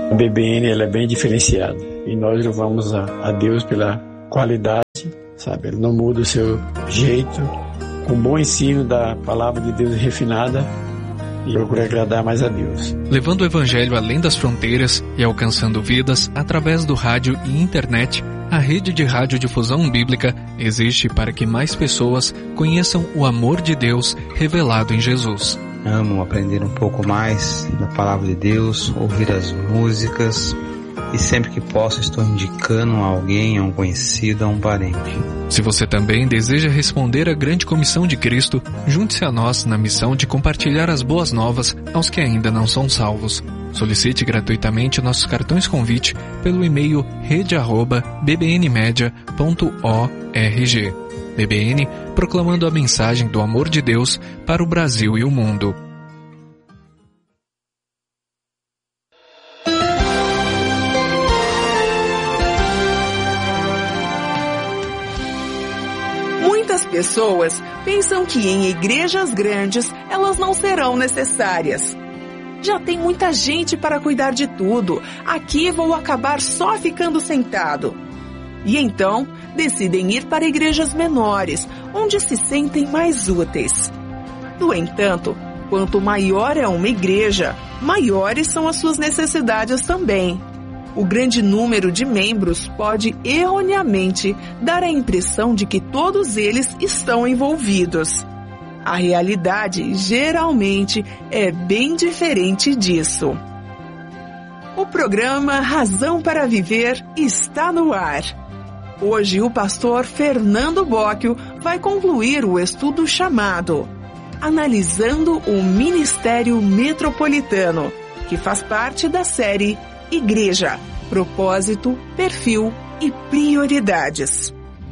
A BBN ela é bem diferenciada e nós louvamos a Deus pela qualidade, sabe? Ele não muda o seu jeito, com bom ensino da palavra de Deus refinada, e procura agradar mais a Deus. Levando o Evangelho além das fronteiras e alcançando vidas através do rádio e internet, a rede de radiodifusão bíblica existe para que mais pessoas conheçam o amor de Deus revelado em Jesus. Amo aprender um pouco mais da palavra de Deus, ouvir as músicas e sempre que posso estou indicando a alguém, a um conhecido, a um parente. Se você também deseja responder à grande comissão de Cristo, junte-se a nós na missão de compartilhar as boas novas aos que ainda não são salvos. Solicite gratuitamente nossos cartões convite pelo e-mail rede@bbnmedia.org. BBN, proclamando a mensagem do amor de Deus para o Brasil e o mundo. Muitas pessoas pensam que em igrejas grandes elas não serão necessárias. Já tem muita gente para cuidar de tudo. Aqui vou acabar só ficando sentado. E então, decidem ir para igrejas menores, onde se sentem mais úteis. No entanto, quanto maior é uma igreja, maiores são as suas necessidades também. O grande número de membros pode erroneamente dar a impressão de que todos eles estão envolvidos. A realidade, geralmente, é bem diferente disso. O programa Razão para Viver está no ar. Hoje o pastor Fernando Bocchio vai concluir o estudo chamado Analisando o Ministério Metropolitano, que faz parte da série Igreja, Propósito, Perfil e Prioridades.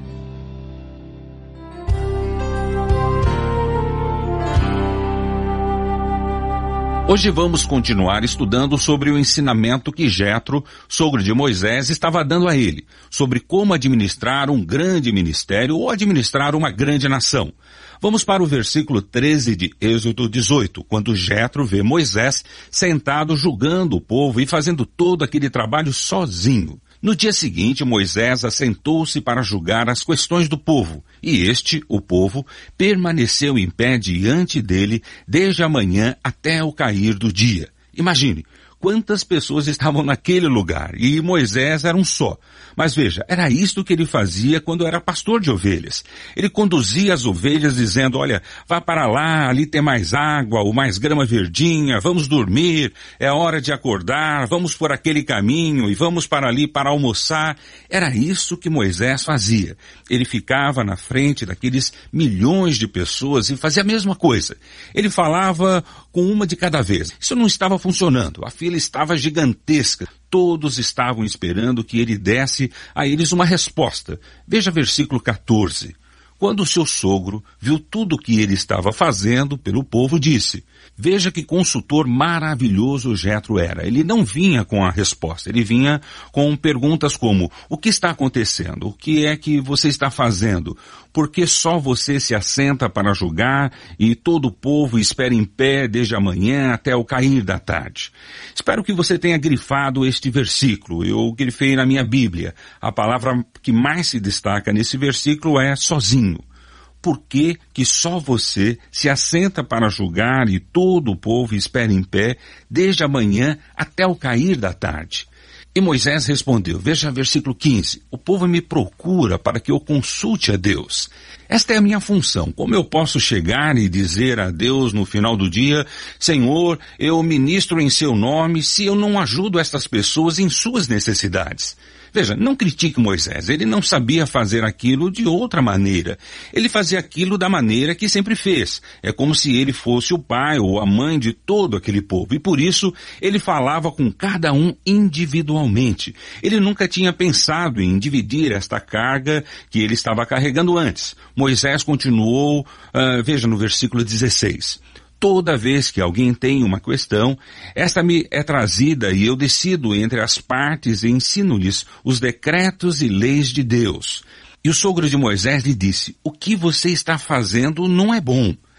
Hoje vamos continuar estudando sobre o ensinamento que Jetro, sogro de Moisés, estava dando a ele, sobre como administrar um grande ministério ou administrar uma grande nação. Vamos para o versículo 13 de Êxodo 18, quando Jetro vê Moisés sentado julgando o povo e fazendo todo aquele trabalho sozinho. No dia seguinte, Moisés assentou-se para julgar as questões do povo, e o povo, permaneceu em pé diante dele desde a manhã até o cair do dia. Imagine, quantas pessoas estavam naquele lugar, e Moisés era um só. Mas veja, era isto que ele fazia quando era pastor de ovelhas. Ele conduzia as ovelhas dizendo, olha, vá para lá, ali tem mais água, ou mais grama verdinha, vamos dormir, é hora de acordar, vamos por aquele caminho e vamos para ali para almoçar. Era isso que Moisés fazia. Ele ficava na frente daqueles milhões de pessoas e fazia a mesma coisa. Ele falava com uma de cada vez. Isso não estava funcionando, a fila estava gigantesca. Todos estavam esperando que ele desse a eles uma resposta. Veja versículo 14. Quando seu sogro viu tudo o que ele estava fazendo pelo povo, disse, veja que consultor maravilhoso Jetro era. Ele não vinha com a resposta, ele vinha com perguntas como, o que está acontecendo? O que é que você está fazendo? Por que só você se assenta para julgar e todo o povo espera em pé desde a manhã até o cair da tarde? Espero que você tenha grifado este versículo. Eu grifei na minha Bíblia. A palavra que mais se destaca nesse versículo é sozinho. Por que só você se assenta para julgar e todo o povo espera em pé desde a manhã até o cair da tarde? E Moisés respondeu, veja versículo 15, o povo me procura para que eu consulte a Deus. Esta é a minha função. Como eu posso chegar e dizer a Deus no final do dia, Senhor, eu ministro em seu nome se eu não ajudo estas pessoas em suas necessidades? Veja, não critique Moisés, ele não sabia fazer aquilo de outra maneira. Ele fazia aquilo da maneira que sempre fez. É como se ele fosse o pai ou a mãe de todo aquele povo. E por isso, ele falava com cada um individualmente. Ele nunca tinha pensado em dividir esta carga que ele estava carregando antes. Moisés continuou, veja no versículo 16. Toda vez que alguém tem uma questão, esta me é trazida e eu decido entre as partes e ensino-lhes os decretos e leis de Deus. E o sogro de Moisés lhe disse, o que você está fazendo não é bom.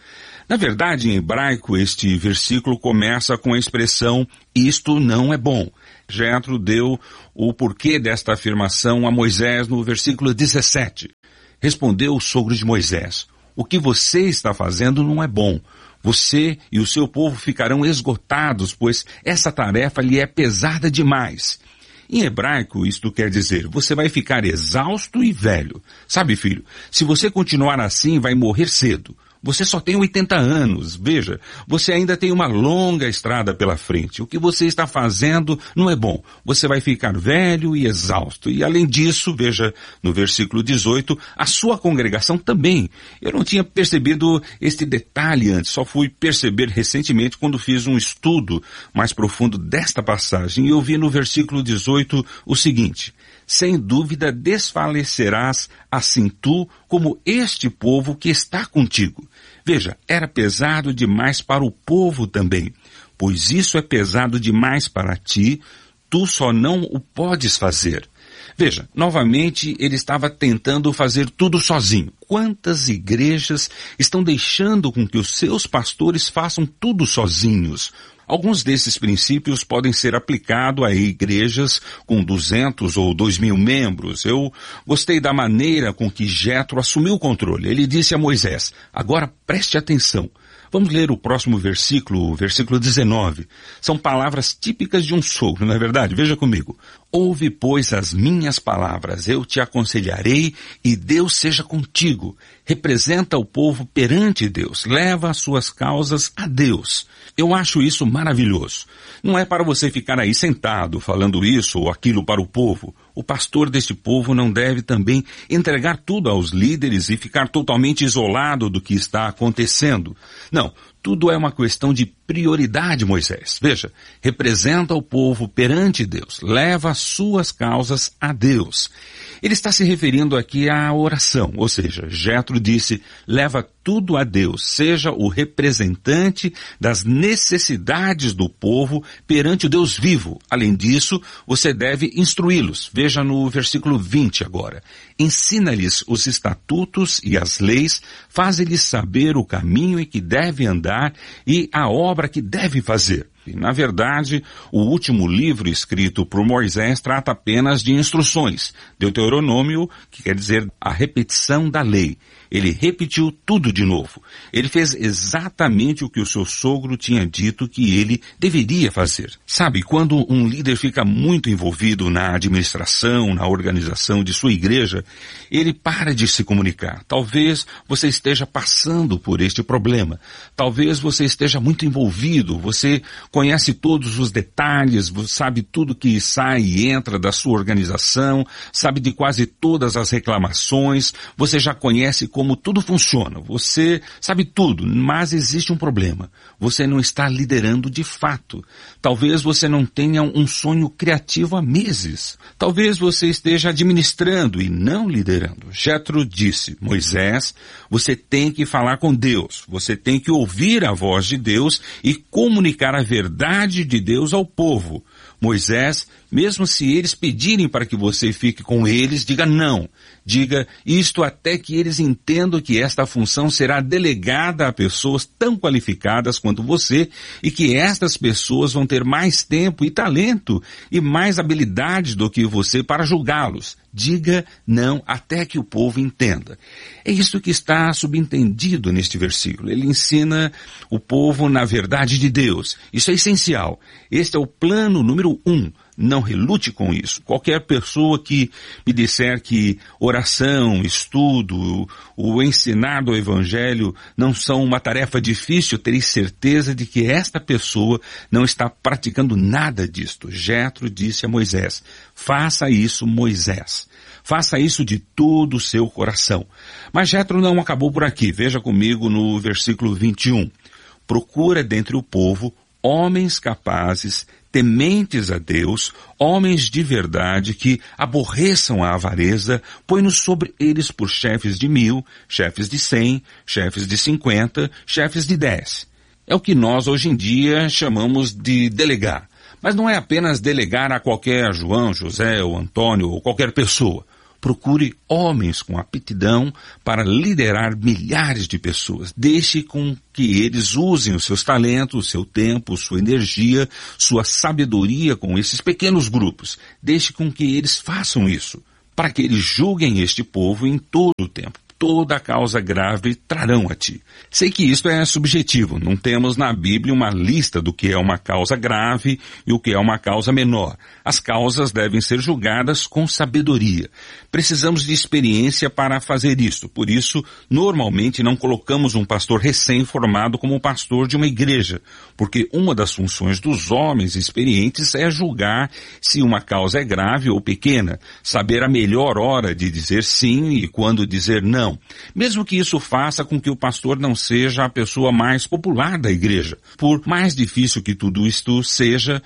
Na verdade, em hebraico, este versículo começa com a expressão "isto não é bom". Jetro deu o porquê desta afirmação a Moisés no versículo 17. Respondeu o sogro de Moisés: "O que você está fazendo não é bom. Você e o seu povo ficarão esgotados, pois essa tarefa lhe é pesada demais." Em hebraico, isto quer dizer, você vai ficar exausto e velho. Sabe, filho, se você continuar assim, vai morrer cedo. Você só tem 80 anos, veja, você ainda tem uma longa estrada pela frente. O que você está fazendo não é bom. Você vai ficar velho e exausto. E além disso, veja no versículo 18, a sua congregação também. Eu não tinha percebido este detalhe antes, só fui perceber recentemente quando fiz um estudo mais profundo desta passagem. E eu vi no versículo 18 o seguinte: "Sem dúvida desfalecerás assim tu como este povo que está contigo." Veja, era pesado demais para o povo também, pois isso é pesado demais para ti, tu só não o podes fazer. Veja, novamente ele estava tentando fazer tudo sozinho. Quantas igrejas estão deixando com que os seus pastores façam tudo sozinhos? Alguns desses princípios podem ser aplicados a igrejas com 200 ou 2.000 membros. Eu gostei da maneira com que Jetro assumiu o controle. Ele disse a Moisés: "Agora preste atenção." Vamos ler o próximo versículo, o versículo 19. São palavras típicas de um sogro, não é verdade? Veja comigo. "Ouve, pois, as minhas palavras, eu te aconselharei e Deus seja contigo. Representa o povo perante Deus, leva as suas causas a Deus." Eu acho isso maravilhoso. Não é para você ficar aí sentado falando isso ou aquilo para o povo. O pastor deste povo não deve também entregar tudo aos líderes e ficar totalmente isolado do que está acontecendo. Não, tudo é uma questão de prioridade, Moisés. Veja, representa o povo perante Deus, leva as suas causas a Deus. Ele está se referindo aqui à oração, ou seja, Jetro disse, leva tudo a Deus, seja o representante das necessidades do povo perante o Deus vivo. Além disso, você deve instruí-los. Veja no versículo 20 agora. Ensina-lhes os estatutos e as leis, faz-lhes saber o caminho em que deve andar e a obra que deve fazer. Na verdade, o último livro escrito por Moisés trata apenas de instruções. Deuteronômio, que quer dizer a repetição da lei. Ele repetiu tudo de novo. Ele fez exatamente o que o seu sogro tinha dito que ele deveria fazer. Sabe, quando um líder fica muito envolvido na administração, na organização de sua igreja, ele para de se comunicar. Talvez você esteja passando por este problema. Talvez você esteja muito envolvido, você conhece todos os detalhes, sabe tudo que sai e entra da sua organização, sabe de quase todas as reclamações, você já conhece como tudo funciona, você sabe tudo, mas existe um problema. Você não está liderando de fato. Talvez você não tenha um sonho criativo há meses. Talvez você esteja administrando e não liderando. Jetro disse, Moisés, você tem que falar com Deus, você tem que ouvir a voz de Deus e comunicar a verdade de Deus ao povo. Moisés, mesmo se eles pedirem para que você fique com eles, diga não. Diga isto até que eles entendam que esta função será delegada a pessoas tão qualificadas quanto você e que estas pessoas vão ter mais tempo e talento e mais habilidades do que você para julgá-los. Diga não até que o povo entenda. É isso que está subentendido neste versículo. Ele ensina o povo na verdade de Deus. Isso é essencial. Este é o plano número 1. Não relute com isso. Qualquer pessoa que me disser que oração, estudo, o ensinar do Evangelho não são uma tarefa difícil, terei certeza de que esta pessoa não está praticando nada disto. Jetro disse a Moisés, faça isso, Moisés. Faça isso de todo o seu coração. Mas Jetro não acabou por aqui. Veja comigo no versículo 21. Procura dentre o povo homens capazes, tementes a Deus, homens de verdade que aborreçam a avareza, põe-nos sobre eles por chefes de 1000, chefes de 100, chefes de 50, chefes de 10. É o que nós hoje em dia chamamos de delegar. Mas não é apenas delegar a qualquer João, José ou Antônio ou qualquer pessoa. Procure homens com aptidão para liderar milhares de pessoas. Deixe com que eles usem os seus talentos, seu tempo, sua energia, sua sabedoria com esses pequenos grupos. Deixe com que eles façam isso, para que eles julguem este povo em todo o tempo. Toda causa grave trarão a ti. Sei que isto é subjetivo, não temos na Bíblia uma lista do que é uma causa grave e o que é uma causa menor. As causas devem ser julgadas com sabedoria. Precisamos de experiência para fazer isto, por isso, normalmente não colocamos um pastor recém-formado como pastor de uma igreja, porque uma das funções dos homens experientes é julgar se uma causa é grave ou pequena, saber a melhor hora de dizer sim e quando dizer não. Mesmo que isso faça com que o pastor não seja a pessoa mais popular da igreja. Por mais difícil que tudo isto seja,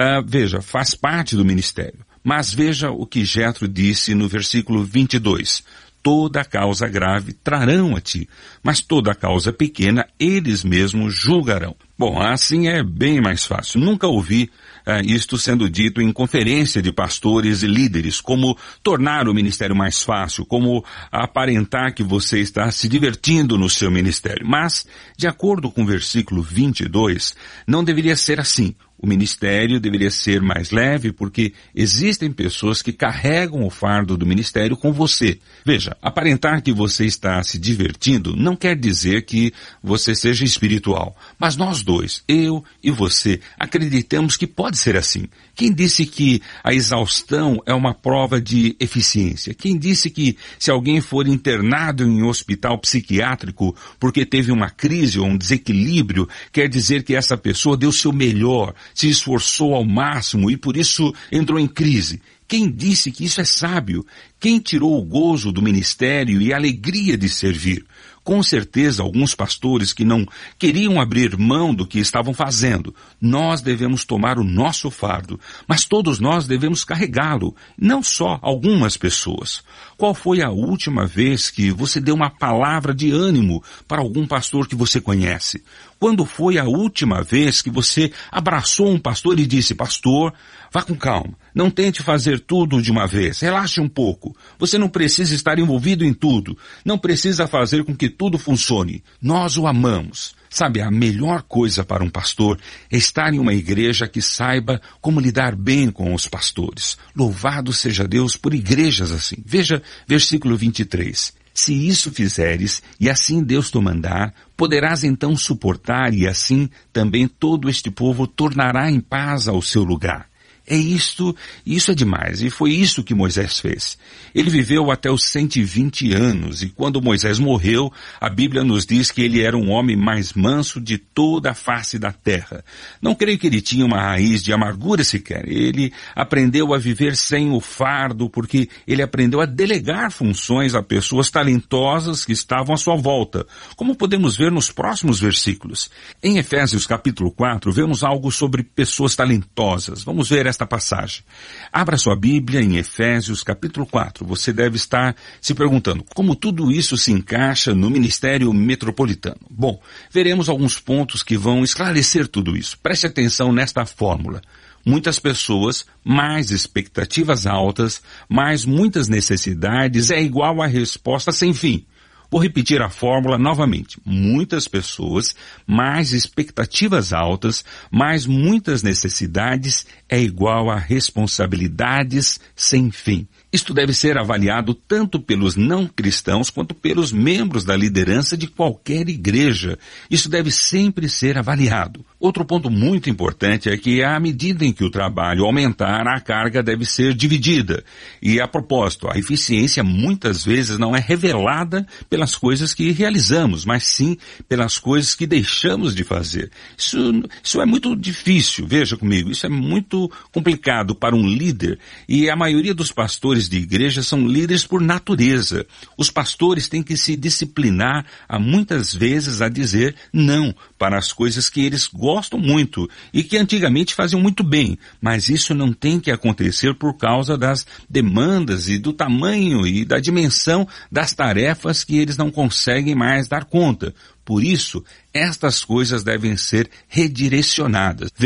faz parte do ministério. Mas veja o que Jétro disse no versículo 22. Toda causa grave trarão a ti, mas toda causa pequena eles mesmos julgarão. Bom, assim é bem mais fácil. Nunca ouvi isto sendo dito em conferência de pastores e líderes, como tornar o ministério mais fácil, como aparentar que você está se divertindo no seu ministério. Mas, de acordo com o versículo 22, não deveria ser assim. O ministério deveria ser mais leve porque existem pessoas que carregam o fardo do ministério com você. Veja, aparentar que você está se divertindo não quer dizer que você seja espiritual. Mas nós dois, eu e você, acreditamos que pode ser assim. Quem disse que a exaustão é uma prova de eficiência? Quem disse que se alguém for internado em um hospital psiquiátrico porque teve uma crise ou um desequilíbrio, quer dizer que essa pessoa deu o seu melhor, se esforçou ao máximo e por isso entrou em crise? Quem disse que isso é sábio? Quem tirou o gozo do ministério e a alegria de servir? Com certeza, alguns pastores que não queriam abrir mão do que estavam fazendo. Nós devemos tomar o nosso fardo, mas todos nós devemos carregá-lo, não só algumas pessoas. Qual foi a última vez que você deu uma palavra de ânimo para algum pastor que você conhece? Quando foi a última vez que você abraçou um pastor e disse, pastor, vá com calma, não tente fazer tudo de uma vez, relaxe um pouco. Você não precisa estar envolvido em tudo, não precisa fazer com que tudo funcione. Nós o amamos. Sabe, a melhor coisa para um pastor é estar em uma igreja que saiba como lidar bem com os pastores. Louvado seja Deus por igrejas assim. Veja versículo 23. Se isso fizeres, e assim Deus te mandar, poderás então suportar, e assim também todo este povo tornará em paz ao seu lugar. Isso é demais, e foi isso que Moisés fez. Ele viveu até os 120 anos, e quando Moisés morreu, a Bíblia nos diz que ele era um homem mais manso de toda a face da terra. Não creio que ele tinha uma raiz de amargura sequer. Ele aprendeu a viver sem o fardo, porque ele aprendeu a delegar funções a pessoas talentosas que estavam à sua volta, como podemos ver nos próximos versículos. Em Efésios capítulo 4, vemos algo sobre pessoas talentosas. Vamos ver esta passagem. Abra sua Bíblia em Efésios capítulo 4. Você deve estar se perguntando como tudo isso se encaixa no ministério metropolitano. Bom, veremos alguns pontos que vão esclarecer tudo isso. Preste atenção nesta fórmula. Muitas pessoas, mais expectativas altas, mais muitas necessidades é igual a resposta sem fim. Vou repetir a fórmula novamente. Muitas pessoas, mais expectativas altas, mais muitas necessidades é igual a responsabilidades sem fim. Isto deve ser avaliado tanto pelos não cristãos quanto pelos membros da liderança de qualquer igreja. Isso deve sempre ser avaliado. Outro ponto muito importante é que à medida em que o trabalho aumentar, a carga deve ser dividida. E a propósito, a eficiência muitas vezes não é revelada pelas coisas que realizamos, mas sim pelas coisas que deixamos de fazer. Isso é muito difícil, veja comigo, isso é muito complicado para um líder, e a maioria dos pastores de igreja são líderes por natureza. Os pastores têm que se disciplinar muitas vezes a dizer não para as coisas que eles gostam muito e que antigamente faziam muito bem, mas isso não tem que acontecer por causa das demandas e do tamanho e da dimensão das tarefas que eles não conseguem mais dar conta. Por isso, estas coisas devem ser redirecionadas. Veja,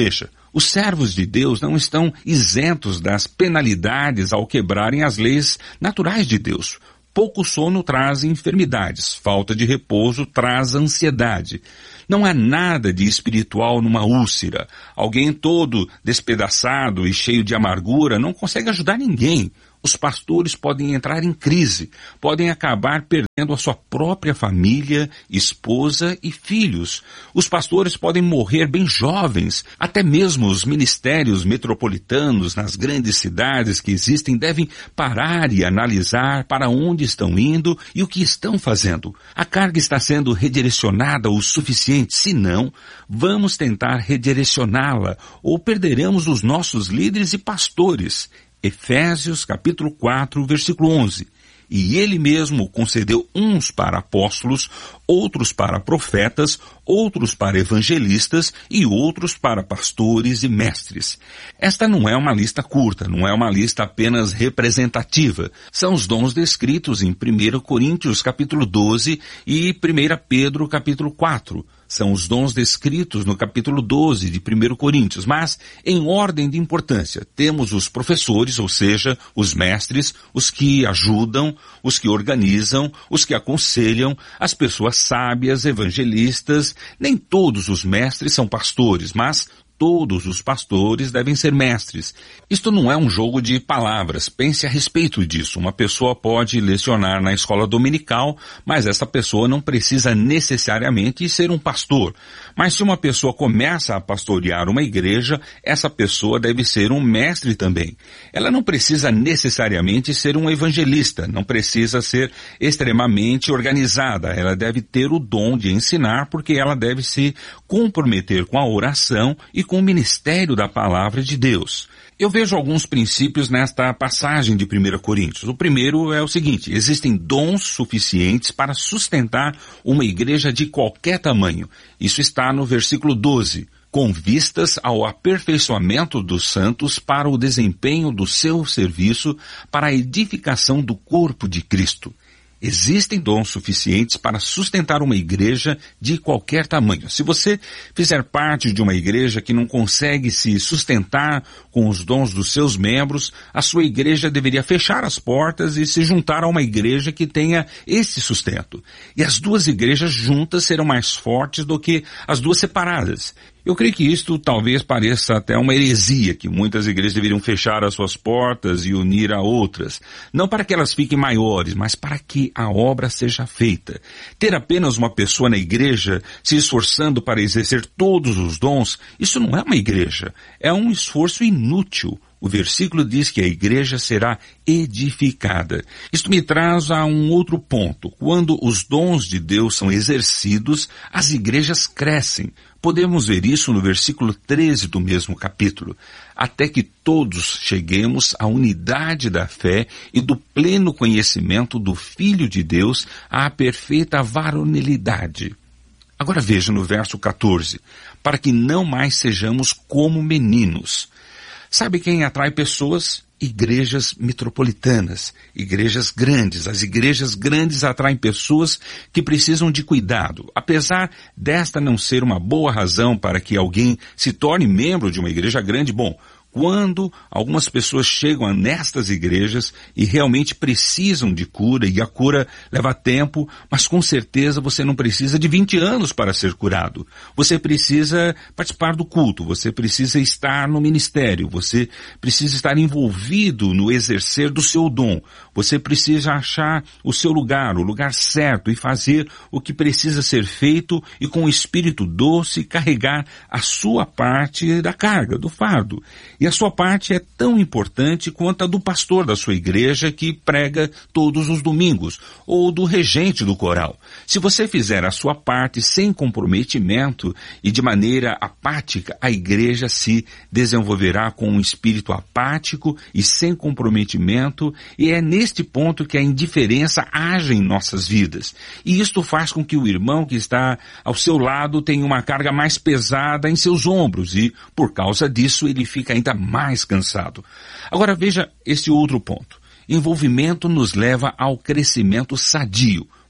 Os servos de Deus não estão isentos das penalidades ao quebrarem as leis naturais de Deus. Pouco sono traz enfermidades, falta de repouso traz ansiedade. Não há nada de espiritual numa úlcera. Alguém todo despedaçado e cheio de amargura não consegue ajudar ninguém. Os pastores podem entrar em crise, podem acabar perdendo a sua própria família, esposa e filhos. Os pastores podem morrer bem jovens. Até mesmo os ministérios metropolitanos nas grandes cidades que existem devem parar e analisar para onde estão indo e o que estão fazendo. A carga está sendo redirecionada o suficiente, se não, vamos tentar redirecioná-la ou perderemos os nossos líderes e pastores. Efésios capítulo 4, versículo 11. E ele mesmo concedeu uns para apóstolos, outros para profetas, outros para evangelistas e outros para pastores e mestres. Esta não é uma lista curta, não é uma lista apenas representativa. São os dons descritos em 1 Coríntios capítulo 12 e 1 Pedro capítulo 4. São os dons descritos no capítulo 12 de 1 Coríntios, mas em ordem de importância. Temos os professores, ou seja, os mestres, os que ajudam, os que organizam, os que aconselham, as pessoas sábias, evangelistas. Nem todos os mestres são pastores, mas todos os pastores devem ser mestres. Isto não é um jogo de palavras. Pense a respeito disso. Uma pessoa pode lecionar na escola dominical, mas essa pessoa não precisa necessariamente ser um pastor. Mas se uma pessoa começa a pastorear uma igreja, essa pessoa deve ser um mestre também. Ela não precisa necessariamente ser um evangelista, não precisa ser extremamente organizada. Ela deve ter o dom de ensinar, porque ela deve se comprometer com a oração e com o ministério da palavra de Deus. Eu vejo alguns princípios nesta passagem de 1 Coríntios. O primeiro é o seguinte: existem dons suficientes para sustentar uma igreja de qualquer tamanho. Isso está no versículo 12. Com vistas ao aperfeiçoamento dos santos para o desempenho do seu serviço para a edificação do corpo de Cristo. Existem dons suficientes para sustentar uma igreja de qualquer tamanho. Se você fizer parte de uma igreja que não consegue se sustentar com os dons dos seus membros, a sua igreja deveria fechar as portas e se juntar a uma igreja que tenha esse sustento. E as duas igrejas juntas serão mais fortes do que as duas separadas. Eu creio que isto talvez pareça até uma heresia, que muitas igrejas deveriam fechar as suas portas e unir a outras. Não para que elas fiquem maiores, mas para que a obra seja feita. Ter apenas uma pessoa na igreja se esforçando para exercer todos os dons, isso não é uma igreja. É um esforço inútil. O versículo diz que a igreja será edificada. Isto me traz a um outro ponto. Quando os dons de Deus são exercidos, as igrejas crescem. Podemos ver isso no versículo 13 do mesmo capítulo. Até que todos cheguemos à unidade da fé e do pleno conhecimento do Filho de Deus, à perfeita varonilidade. Agora veja no verso 14. Para que não mais sejamos como meninos. Sabe quem atrai pessoas? Igrejas metropolitanas, igrejas grandes. As igrejas grandes atraem pessoas que precisam de cuidado. Apesar desta não ser uma boa razão para que alguém se torne membro de uma igreja grande, quando algumas pessoas chegam nestas igrejas e realmente precisam de cura, e a cura leva tempo, mas com certeza você não precisa de 20 anos para ser curado. Você precisa participar do culto, você precisa estar no ministério, você precisa estar envolvido no exercer do seu dom. Você precisa achar o seu lugar, o lugar certo, e fazer o que precisa ser feito e com o espírito doce carregar a sua parte da carga, do fardo. E a sua parte é tão importante quanto a do pastor da sua igreja que prega todos os domingos, ou do regente do coral. Se você fizer a sua parte sem comprometimento e de maneira apática, a igreja se desenvolverá com um espírito apático e sem comprometimento, e é neste ponto que a indiferença age em nossas vidas. E isto faz com que o irmão que está ao seu lado tenha uma carga mais pesada em seus ombros, e por causa disso ele fica ainda mais cansado. Agora veja esse outro ponto. Envolvimento nos leva ao crescimento sadio.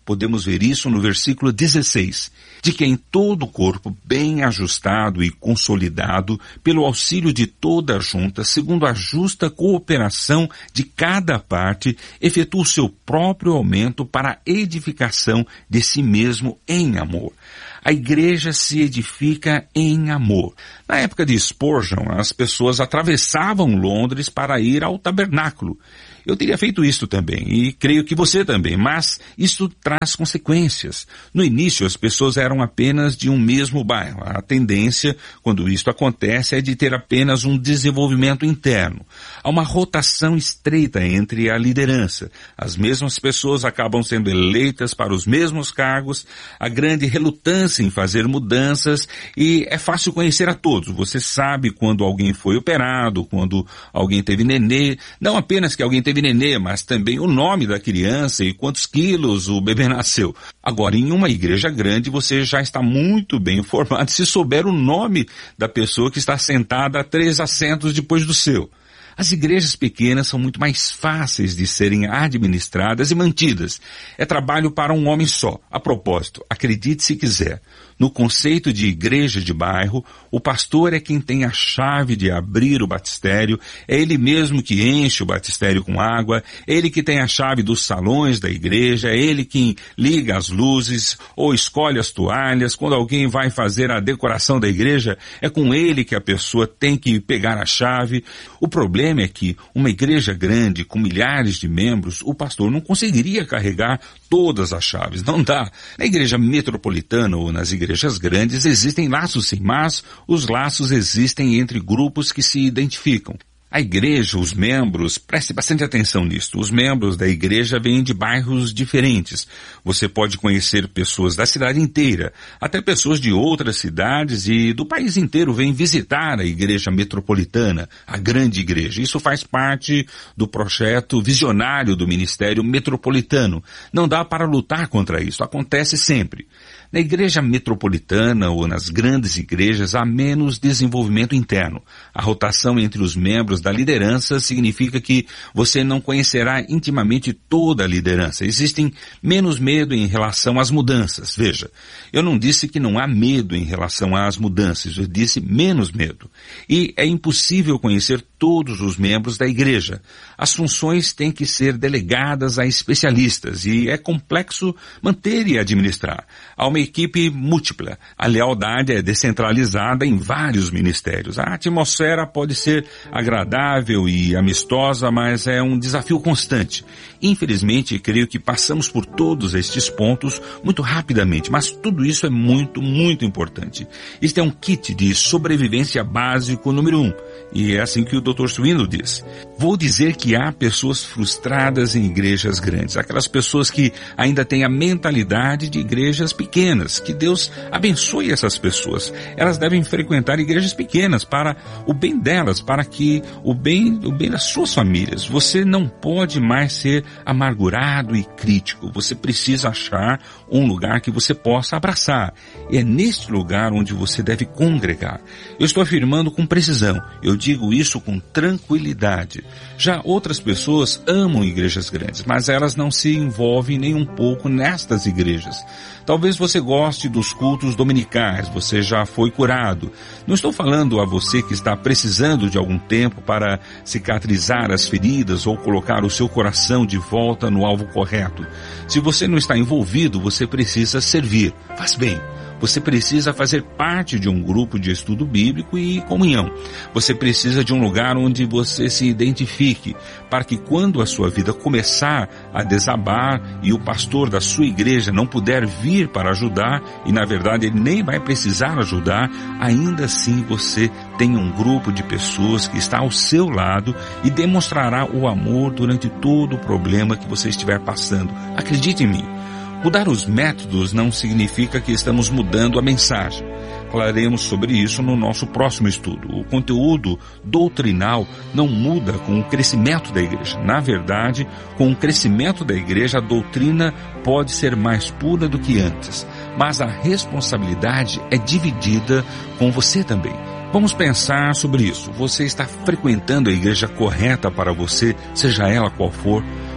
podemos ver isso no versículo 16, de que em todo o corpo, bem ajustado e consolidado, pelo auxílio de toda a junta, segundo a justa cooperação de cada parte, efetua o seu próprio aumento para a edificação de si mesmo em amor. A igreja se edifica em amor. Na época de Spurgeon, as pessoas atravessavam Londres para ir ao tabernáculo. Eu teria feito isso também, e creio que você também, mas isso traz consequências. No início, as pessoas eram apenas de um mesmo bairro. A tendência, quando isto acontece, é de ter apenas um desenvolvimento interno. Há uma rotação estreita entre a liderança. As mesmas pessoas acabam sendo eleitas para os mesmos cargos, há grande relutância em fazer mudanças, e é fácil conhecer a todos. Você sabe quando alguém foi operado, quando alguém teve nenê, não apenas que alguém teve nenê, mas também o nome da criança e quantos quilos o bebê nasceu. Agora, em uma igreja grande, você já está muito bem informado se souber o nome da pessoa que está sentada a 3 assentos depois do seu. As igrejas pequenas são muito mais fáceis de serem administradas e mantidas. É trabalho para um homem só. A propósito, acredite se quiser, no conceito de igreja de bairro, o pastor é quem tem a chave de abrir o batistério, é ele mesmo que enche o batistério com água, é ele que tem a chave dos salões da igreja, é ele quem liga as luzes ou escolhe as toalhas. Quando alguém vai fazer a decoração da igreja, é com ele que a pessoa tem que pegar a chave. O problema é que uma igreja grande, com milhares de membros, o pastor não conseguiria carregar todas as chaves. Não dá. Na igreja metropolitana ou nas igrejas grandes existem laços sim, mas os laços existem entre grupos que se identificam. A igreja, os membros, preste bastante atenção nisto, os membros da igreja vêm de bairros diferentes. Você pode conhecer pessoas da cidade inteira, até pessoas de outras cidades e do país inteiro vêm visitar a igreja metropolitana, a grande igreja. Isso faz parte do projeto visionário do Ministério Metropolitano. Não dá para lutar contra isso, acontece sempre. Na igreja metropolitana ou nas grandes igrejas há menos desenvolvimento interno. A rotação entre os membros da liderança significa que você não conhecerá intimamente toda a liderança. Existem menos medo em relação às mudanças. Veja, eu não disse que não há medo em relação às mudanças, eu disse menos medo. E é impossível conhecer todos os membros da igreja. As funções têm que ser delegadas a especialistas e é complexo manter e administrar. Há uma equipe múltipla. A lealdade é descentralizada em vários ministérios. A atmosfera pode ser agradável e amistosa, mas é um desafio constante. Infelizmente, creio que passamos por todos estes pontos muito rapidamente, mas tudo isso é muito, muito importante. Este é um kit de sobrevivência básico número 1. E é assim que o Dr. Swindle diz. Vou dizer que há pessoas frustradas em igrejas grandes, aquelas pessoas que ainda têm a mentalidade de igrejas pequenas. Que Deus abençoe essas pessoas. Elas devem frequentar igrejas pequenas para o bem delas, para que o bem das suas famílias. Você não pode mais ser amargurado e crítico. Você precisa achar um lugar que você possa abraçar. E é neste lugar onde você deve congregar. Eu estou afirmando com precisão. Eu digo isso com tranquilidade. Já outras pessoas amam igrejas grandes, mas elas não se envolvem nem um pouco nestas igrejas. Talvez você goste dos cultos dominicais, você já foi curado. Não estou falando a você que está precisando de algum tempo para cicatrizar as feridas ou colocar o seu coração de volta no alvo correto. Se você não está envolvido, você precisa servir. Faz bem. Você precisa fazer parte de um grupo de estudo bíblico e comunhão. Você precisa de um lugar onde você se identifique, para que quando a sua vida começar a desabar e o pastor da sua igreja não puder vir para ajudar, e na verdade ele nem vai precisar ajudar, ainda assim você tem um grupo de pessoas que está ao seu lado e demonstrará o amor durante todo o problema que você estiver passando. Acredite em mim. Mudar os métodos não significa que estamos mudando a mensagem. Falaremos sobre isso no nosso próximo estudo. O conteúdo doutrinal não muda com o crescimento da igreja. Na verdade, com o crescimento da igreja, a doutrina pode ser mais pura do que antes. Mas a responsabilidade é dividida com você também. Vamos pensar sobre isso. Você está frequentando a igreja correta para você, seja ela qual for?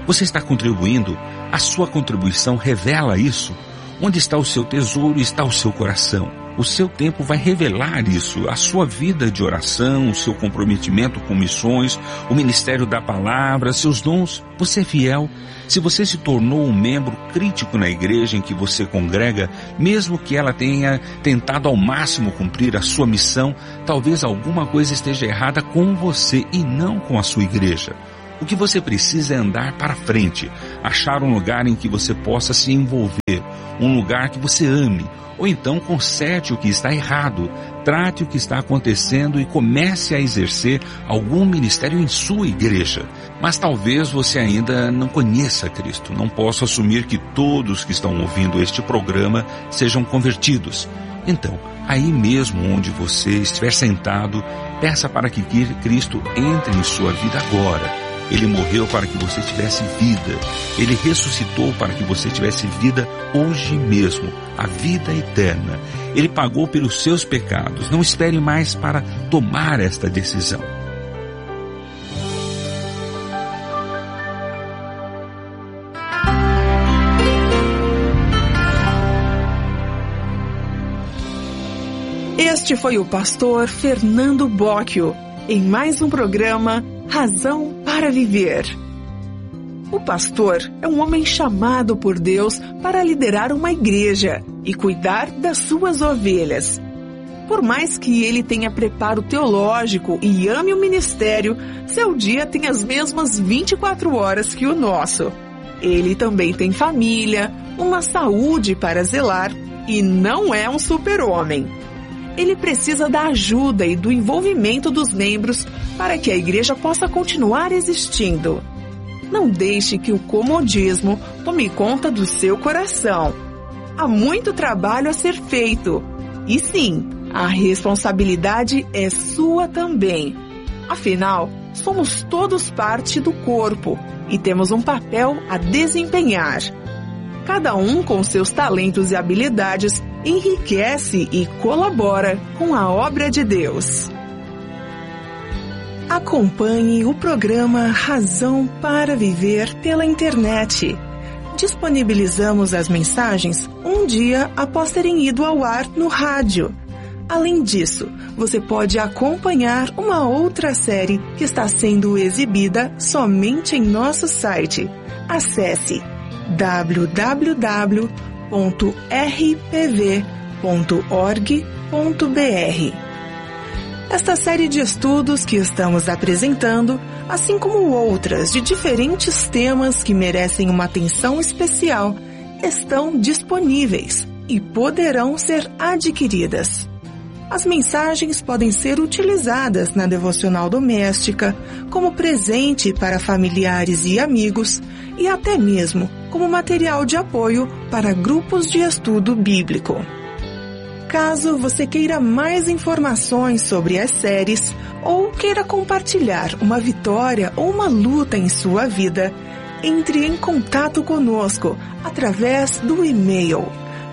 Você está contribuindo? A sua contribuição revela isso? Onde está o seu tesouro, está o seu coração. O seu tempo vai revelar isso, a sua vida de oração, o seu comprometimento com missões, o ministério da palavra, seus dons. Você é fiel? Se você se tornou um membro crítico na igreja em que você congrega, mesmo que ela tenha tentado ao máximo cumprir a sua missão, talvez alguma coisa esteja errada com você e não com a sua igreja. O que você precisa é andar para frente, achar um lugar em que você possa se envolver, um lugar que você ame, ou então conserte o que está errado, trate o que está acontecendo e comece a exercer algum ministério em sua igreja. Mas talvez você ainda não conheça Cristo. Não posso assumir que todos que estão ouvindo este programa sejam convertidos. Então, aí mesmo onde você estiver sentado, peça para que Cristo entre em sua vida agora. Ele morreu para que você tivesse vida. Ele ressuscitou para que você tivesse vida hoje mesmo, a vida eterna. Ele pagou pelos seus pecados. Não espere mais para tomar esta decisão. Este foi o pastor Fernando Bocchio, em mais um programa Razão para Viver. O pastor é um homem chamado por Deus para liderar uma igreja e cuidar das suas ovelhas. Por mais que ele tenha preparo teológico e ame o ministério, seu dia tem as mesmas 24 horas que o nosso. Ele também tem família, uma saúde para zelar e não é um super-homem. Ele precisa da ajuda e do envolvimento dos membros para que a igreja possa continuar existindo. Não deixe que o comodismo tome conta do seu coração. Há muito trabalho a ser feito. E sim, a responsabilidade é sua também. Afinal, somos todos parte do corpo e temos um papel a desempenhar. Cada um com seus talentos e habilidades enriquece e colabora com a obra de Deus. Acompanhe o programa Razão para Viver pela internet. Disponibilizamos as mensagens um dia após terem ido ao ar no rádio. Além disso, você pode acompanhar uma outra série que está sendo exibida somente em nosso site. Acesse www.rpv.org.br. Esta série de estudos que estamos apresentando, assim como outras de diferentes temas que merecem uma atenção especial, estão disponíveis e poderão ser adquiridas. As mensagens podem ser utilizadas na devocional doméstica, como presente para familiares e amigos, e até mesmo como material de apoio para grupos de estudo bíblico. Caso você queira mais informações sobre as séries ou queira compartilhar uma vitória ou uma luta em sua vida, entre em contato conosco através do e-mail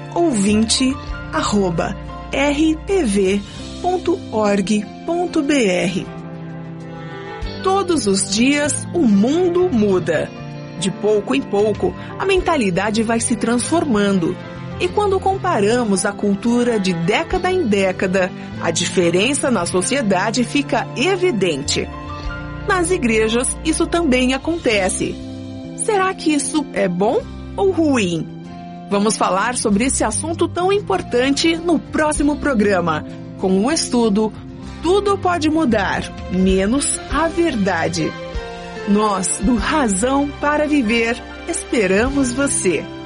ouvinte@rpv.org.br. Todos os dias o mundo muda. De pouco em pouco, a mentalidade vai se transformando. E quando comparamos a cultura de década em década, a diferença na sociedade fica evidente. Nas igrejas, isso também acontece. Será que isso é bom ou ruim? Vamos falar sobre esse assunto tão importante no próximo programa, com o estudo Tudo Pode Mudar, menos a Verdade. Nós, do Razão para Viver, esperamos você.